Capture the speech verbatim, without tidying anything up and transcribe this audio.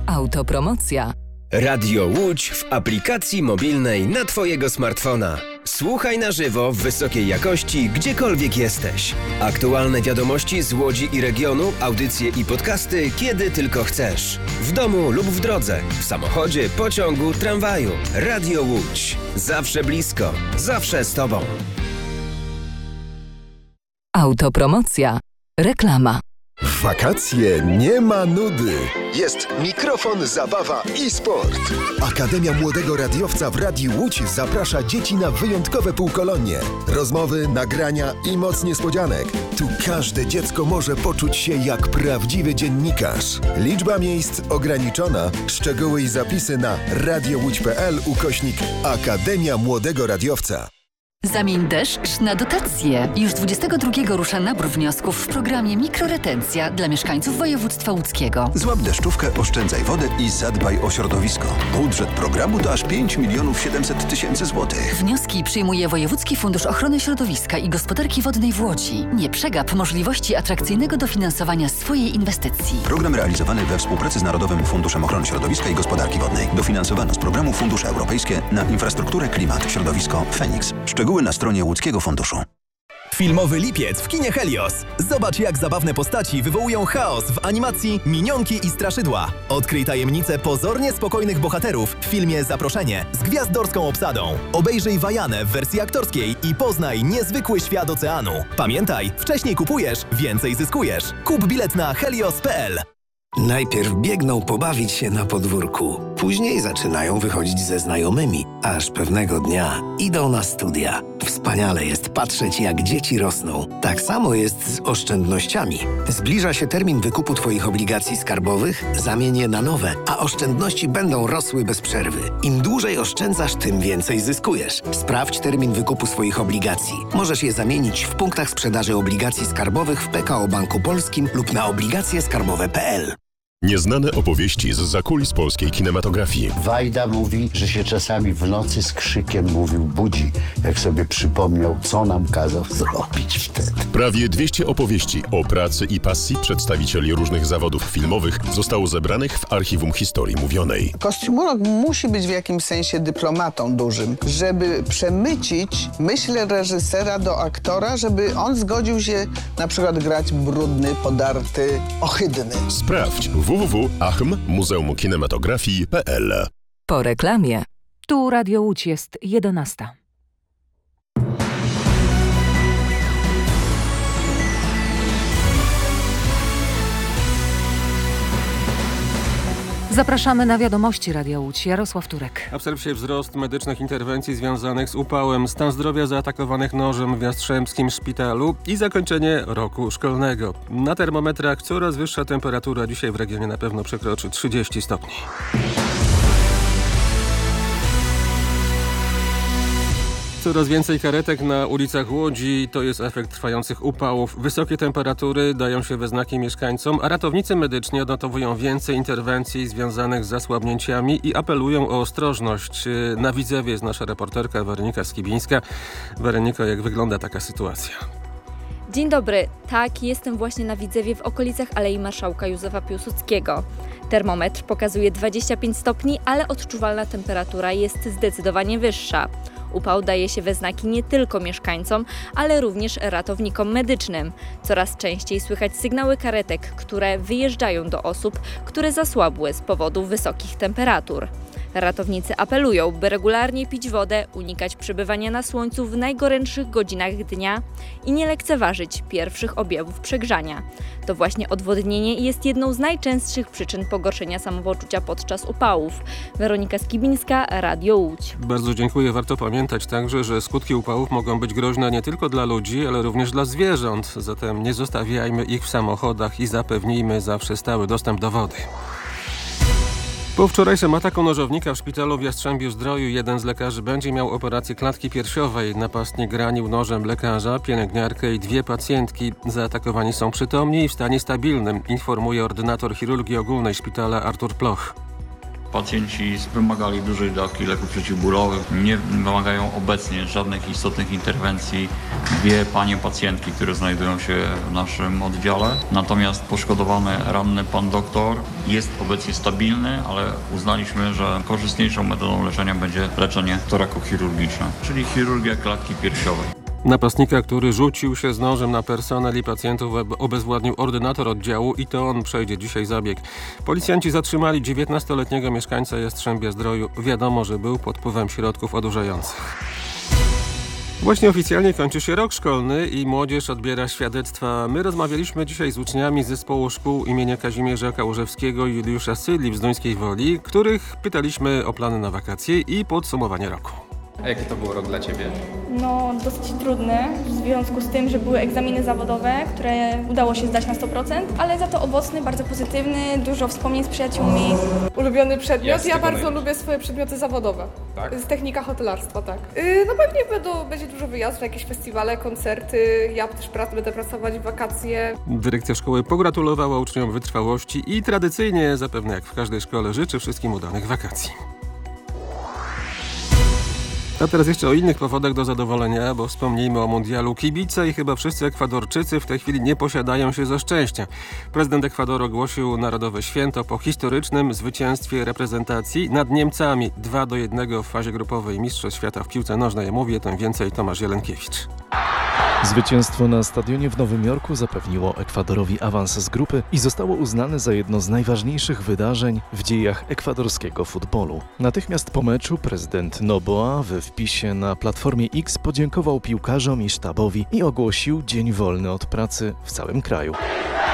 Autopromocja. Radio Łódź w aplikacji mobilnej na Twojego smartfona. Słuchaj na żywo w wysokiej jakości, gdziekolwiek jesteś. Aktualne wiadomości z Łodzi i regionu, audycje i podcasty, kiedy tylko chcesz. W domu lub w drodze, w samochodzie, pociągu, tramwaju. Radio Łódź. Zawsze blisko, zawsze z Tobą. Autopromocja. Reklama. W wakacje nie ma nudy. Jest mikrofon, zabawa i sport. Akademia Młodego Radiowca w Radiu Łódź zaprasza dzieci na wyjątkowe półkolonie. Rozmowy, nagrania i moc niespodzianek. Tu każde dziecko może poczuć się jak prawdziwy dziennikarz. Liczba miejsc ograniczona. Szczegóły i zapisy na radiołódź.pl ukośnik Akademia Młodego Radiowca. Zamień deszcz na dotacje. Już dwudziestego drugiego rusza nabór wniosków w programie Mikroretencja dla mieszkańców województwa łódzkiego. Złap deszczówkę, oszczędzaj wodę i zadbaj o środowisko. Budżet programu to aż pięć milionów siedemset tysięcy złotych. Wnioski przyjmuje Wojewódzki Fundusz Ochrony Środowiska i Gospodarki Wodnej w Łodzi. Nie przegap możliwości atrakcyjnego dofinansowania swojej inwestycji. Program realizowany we współpracy z Narodowym Funduszem Ochrony Środowiska i Gospodarki Wodnej. Dofinansowano z programu Fundusze Europejskie na infrastrukturę, klimat, środowisko Feniks. Szczegóły na stronie Łódzkiego Funduszu. Filmowy lipiec w kinie Helios. Zobacz, jak zabawne postaci wywołują chaos w animacji Minionki i Straszydła. Odkryj tajemnicę pozornie spokojnych bohaterów w filmie Zaproszenie z gwiazdorską obsadą. Obejrzyj Wajanę w wersji aktorskiej i poznaj niezwykły świat oceanu. Pamiętaj, wcześniej kupujesz, więcej zyskujesz. Kup bilet na helios kropka p l. Najpierw biegną pobawić się na podwórku, później zaczynają wychodzić ze znajomymi, aż pewnego dnia idą na studia. Wspaniale jest patrzeć, jak dzieci rosną. Tak samo jest z oszczędnościami. Zbliża się termin wykupu Twoich obligacji skarbowych, zamień je na nowe, a oszczędności będą rosły bez przerwy. Im dłużej oszczędzasz, tym więcej zyskujesz. Sprawdź termin wykupu swoich obligacji. Możesz je zamienić w punktach sprzedaży obligacji skarbowych w P K O Banku Polskim lub na obligacje skarbowe kropka p l. Nieznane opowieści z zakulis polskiej kinematografii. Wajda mówi, że się czasami w nocy z krzykiem mówił budzi, jak sobie przypomniał, co nam kazał zrobić wtedy. Prawie dwieście opowieści o pracy i pasji przedstawicieli różnych zawodów filmowych zostało zebranych w Archiwum Historii Mówionej. Kostiumolog musi być w jakimś sensie dyplomatą dużym, żeby przemycić myśl reżysera do aktora, żeby on zgodził się na przykład grać brudny, podarty, ohydny. Sprawdź w w w kropka achm muzeum kinematografii kropka p l. Po reklamie. Tu Radio Łódź jest jedenasta. Zapraszamy na wiadomości Radia Łódź. Jarosław Turek. A w serwisie wzrost medycznych interwencji związanych z upałem, stan zdrowia zaatakowanych nożem w Jastrzębskim Szpitalu i zakończenie roku szkolnego. Na termometrach coraz wyższa temperatura. Dzisiaj w regionie na pewno przekroczy trzydzieści stopni. Coraz więcej karetek na ulicach Łodzi to jest efekt trwających upałów. Wysokie temperatury dają się we znaki mieszkańcom, a ratownicy medyczni odnotowują więcej interwencji związanych z zasłabnięciami i apelują o ostrożność. Na Widzewie jest nasza reporterka Weronika Skibińska. Weroniko, jak wygląda taka sytuacja? Dzień dobry. Tak, jestem właśnie na Widzewie w okolicach Alei Marszałka Józefa Piłsudskiego. Termometr pokazuje dwadzieścia pięć stopni, ale odczuwalna temperatura jest zdecydowanie wyższa. Upał daje się we znaki nie tylko mieszkańcom, ale również ratownikom medycznym. Coraz częściej słychać sygnały karetek, które wyjeżdżają do osób, które zasłabły z powodu wysokich temperatur. Ratownicy apelują, by regularnie pić wodę, unikać przebywania na słońcu w najgorętszych godzinach dnia i nie lekceważyć pierwszych objawów przegrzania. To właśnie odwodnienie jest jedną z najczęstszych przyczyn pogorszenia samopoczucia podczas upałów. Weronika Skibińska, Radio Łódź. Bardzo dziękuję. Warto pamiętać także, że skutki upałów mogą być groźne nie tylko dla ludzi, ale również dla zwierząt. Zatem nie zostawiajmy ich w samochodach i zapewnijmy zawsze stały dostęp do wody. Po wczorajszym ataku nożownika w szpitalu w Jastrzębiu-Zdroju jeden z lekarzy będzie miał operację klatki piersiowej. Napastnik ranił nożem lekarza, pielęgniarkę i dwie pacjentki. Zaatakowani są przytomni i w stanie stabilnym, informuje ordynator chirurgii ogólnej szpitala Artur Ploch. Pacjenci wymagali dużej dawki leków przeciwbólowych. Nie wymagają obecnie żadnych istotnych interwencji dwie panie pacjentki, które znajdują się w naszym oddziale. Natomiast poszkodowany, ranny pan doktor jest obecnie stabilny, ale uznaliśmy, że korzystniejszą metodą leczenia będzie leczenie torakochirurgiczne, czyli chirurgia klatki piersiowej. Napastnika, który rzucił się z nożem na personel i pacjentów, obezwładnił ordynator oddziału i to on przejdzie dzisiaj zabieg. Policjanci zatrzymali dziewiętnastoletniego mieszkańca Jastrzębia-Zdroju. Wiadomo, że był pod wpływem środków odurzających. Właśnie oficjalnie kończy się rok szkolny i młodzież odbiera świadectwa. My rozmawialiśmy dzisiaj z uczniami zespołu szkół imienia Kazimierza Kałużewskiego i Juliusza Sydli w Zduńskiej Woli, których pytaliśmy o plany na wakacje i podsumowanie roku. A jaki to był rok dla Ciebie? No, dosyć trudny, w związku z tym, że były egzaminy zawodowe, które udało się zdać na sto procent, ale za to owocny, bardzo pozytywny, dużo wspomnień z przyjaciółmi. Ulubiony przedmiot? Jest ja bardzo najlepszy. lubię swoje przedmioty zawodowe. Tak? Z technika hotelarstwa, tak. Yy, no pewnie będą, będzie dużo wyjazdów, jakieś festiwale, koncerty, ja też prac, będę pracować w wakacje. Dyrekcja szkoły pogratulowała uczniom wytrwałości i tradycyjnie, zapewne jak w każdej szkole, życzy wszystkim udanych wakacji. A teraz jeszcze o innych powodach do zadowolenia, bo wspomnijmy o mundialu. Kibice i chyba wszyscy Ekwadorczycy w tej chwili nie posiadają się ze szczęścia. Prezydent Ekwadoru ogłosił narodowe święto po historycznym zwycięstwie reprezentacji nad Niemcami dwa do jednego w fazie grupowej Mistrzostw Świata w piłce nożnej. Mówię tym więcej Tomasz Jelenkiewicz. Zwycięstwo na stadionie w Nowym Jorku zapewniło Ekwadorowi awans z grupy i zostało uznane za jedno z najważniejszych wydarzeń w dziejach ekwadorskiego futbolu. Natychmiast po meczu prezydent Noboa we wpisie na Platformie X podziękował piłkarzom i sztabowi i ogłosił dzień wolny od pracy w całym kraju.